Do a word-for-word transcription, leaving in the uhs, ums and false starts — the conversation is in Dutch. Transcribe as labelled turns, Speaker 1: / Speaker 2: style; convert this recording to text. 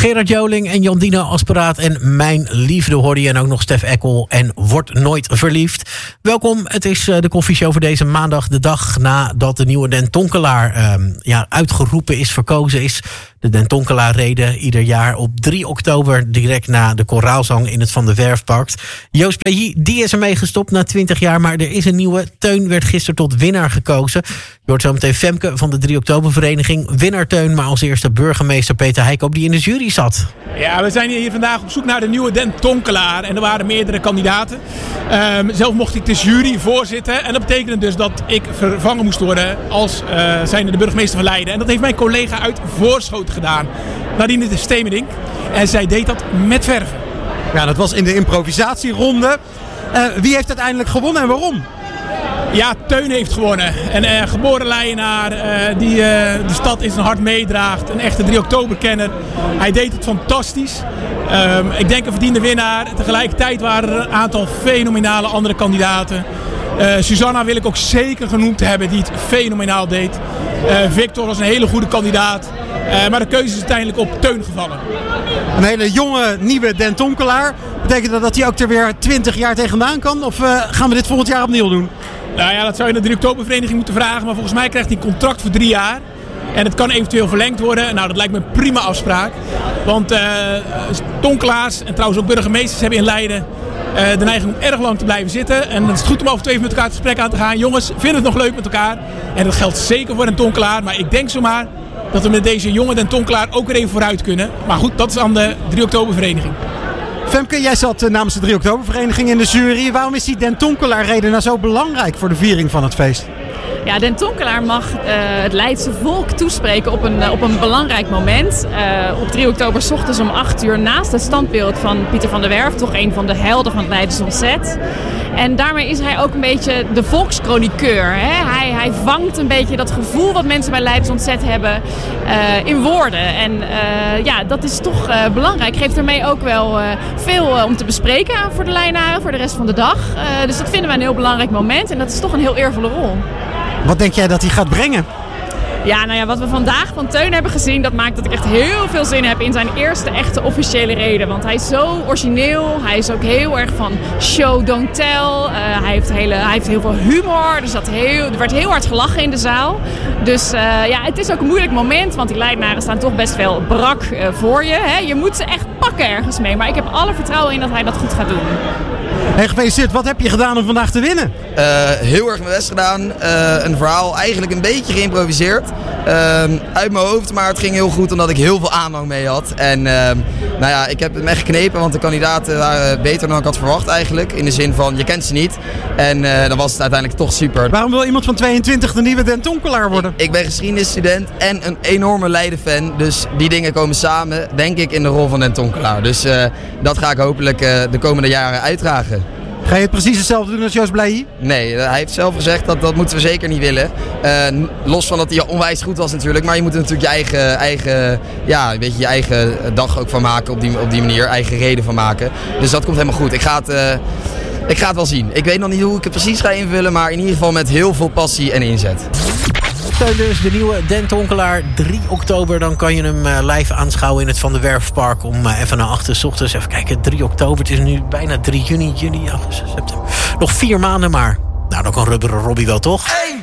Speaker 1: Gerard Joling en Jandina Asperaat en Mijn Liefde hoorde je. En ook nog Stef Eckel en Word Nooit Verliefd. Welkom, het is de koffieshow voor deze maandag. De dag nadat de nieuwe Den Tonkelaar uh, ja, uitgeroepen is, verkozen is. De Den Tonkelaar-reden ieder jaar op drie oktober... direct na de koraalzang in het Van der Werfpark. Joost Plailly, die is ermee gestopt na twintig jaar... maar er is een nieuwe. Teun werd gisteren tot winnaar gekozen. Je hoort zo meteen Femke van de drie oktober-vereniging. Winnaar Teun, maar als eerste burgemeester Peter Heikoop... die in de jury zat.
Speaker 2: Ja, we zijn hier vandaag op zoek naar de nieuwe Den Tonkelaar. En er waren meerdere kandidaten. Um, zelf mocht ik de jury voorzitten. En dat betekende dus dat ik vervangen moest worden... als uh, zijnde de burgemeester van Leiden. En dat heeft mijn collega uit Voorschoten gedaan. Nadine de Stemerdink. En zij deed dat met verven.
Speaker 3: Ja, dat was in de improvisatieronde. Uh, wie heeft uiteindelijk gewonnen en waarom?
Speaker 2: Ja, Teun heeft gewonnen. Een uh, geboren Leidenaar uh, die uh, de stad in zijn hart meedraagt. Een echte drie oktober-kenner. Hij deed het fantastisch. Um, ik denk een verdiende winnaar. Tegelijkertijd waren er een aantal fenomenale andere kandidaten. Uh, Susanna wil ik ook zeker genoemd hebben die het fenomenaal deed. Uh, Victor was een hele goede kandidaat. Uh, maar de keuze is uiteindelijk op Teun gevallen.
Speaker 3: Een hele jonge, nieuwe Den Tonkelaar. Betekent dat dat hij ook er weer twintig jaar tegenaan kan? Of uh, gaan we dit volgend jaar opnieuw doen?
Speaker 2: Nou ja, dat zou je naar de drie oktober-vereniging moeten vragen. Maar volgens mij krijgt hij een contract voor drie jaar. En het kan eventueel verlengd worden. Nou, dat lijkt me een prima afspraak. Want uh, Tonkelaars en trouwens ook burgemeesters hebben in Leiden... Uh, de neiging om erg lang te blijven zitten. En dan is het goed om over twee even met elkaar het gesprek aan te gaan. Jongens, vinden het nog leuk met elkaar? En dat geldt zeker voor Den Tonkelaar. Maar ik denk zomaar dat we met deze jonge Den Tonkelaar ook weer even vooruit kunnen. Maar goed, dat is aan de drie oktober-vereniging.
Speaker 3: Femke, jij zat namens de drie oktober-vereniging in de jury. Waarom is die Den Tonkelaar-reden nou zo belangrijk voor de viering van het feest?
Speaker 4: Ja, Den Tonkelaar mag uh, het Leidse volk toespreken op een, uh, op een belangrijk moment. Uh, op drie oktober 's ochtends om acht uur naast het standbeeld van Pieter van der Werf. Toch een van de helden van het Leidse ontzet. En daarmee is hij ook een beetje de volkschroniqueur. Hè? Hij, hij vangt een beetje dat gevoel wat mensen bij Leidse ontzet hebben uh, in woorden. En uh, ja, dat is toch uh, belangrijk. Geeft ermee ook wel uh, veel uh, om te bespreken voor de Leidenaren voor de rest van de dag. Uh, dus dat vinden wij een heel belangrijk moment. En dat is toch een heel eervolle rol.
Speaker 3: Wat denk jij dat hij gaat brengen?
Speaker 4: Ja, nou ja, wat we vandaag van Teun hebben gezien, dat maakt dat ik echt heel veel zin heb in zijn eerste echte officiële reden. Want hij is zo origineel, hij is ook heel erg van show, don't tell. Uh, hij, heeft hele, hij heeft heel veel humor, dus dat heel, er werd heel hard gelachen in de zaal. Dus uh, ja, het is ook een moeilijk moment, want die Leidenaren staan toch best wel brak uh, voor je. Hè? Je moet ze echt pakken ergens mee, maar ik heb alle vertrouwen in dat hij dat goed gaat doen.
Speaker 3: Hey, gefeliciteerd. Wat heb je gedaan om vandaag te winnen?
Speaker 5: Uh, heel erg mijn best gedaan. Uh, een verhaal eigenlijk een beetje geïmproviseerd. Uh, uit mijn hoofd, maar het ging heel goed omdat ik heel veel aanhang mee had. En uh, nou ja, ik heb het me echt geknepen, want de kandidaten waren beter dan ik had verwacht eigenlijk. In de zin van, je kent ze niet. En uh, dan was het uiteindelijk toch super.
Speaker 3: Waarom wil iemand van tweeëntwintig de nieuwe Den Tonkelaar worden?
Speaker 5: Ik, ik ben geschiedenisstudent en een enorme Leiden-fan. Dus die dingen komen samen, denk ik, in de rol van Den Tonkelaar. Dus uh, dat ga ik hopelijk uh, de komende jaren uitdragen.
Speaker 3: Ga je het precies hetzelfde doen als Joost Plailly?
Speaker 5: Nee, hij heeft zelf gezegd dat dat moeten we zeker niet willen. Uh, los van dat hij onwijs goed was natuurlijk. Maar je moet er natuurlijk je eigen, eigen, ja, een beetje je eigen dag ook van maken op die, op die manier. Eigen reden van maken. Dus dat komt helemaal goed. Ik ga het, uh, ik ga het wel zien. Ik weet nog niet hoe ik het precies ga invullen. Maar in ieder geval met heel veel passie en inzet.
Speaker 1: Dus de nieuwe Den Tonkelaar, drie oktober. Dan kan je hem uh, live aanschouwen in het Van der Werfpark om uh, even naar achter 's ochtends. Even kijken, drie oktober. Het is nu bijna drie juni, juli, augustus, september. Nog vier maanden maar. Nou, dan kan Rubberen Robbie wel, toch?
Speaker 6: één,